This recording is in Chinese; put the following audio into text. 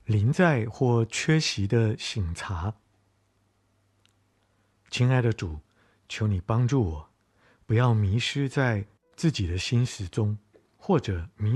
临在或缺席的省察。亲爱的主，求你帮助我，不要迷失在自己的心思中，或者迷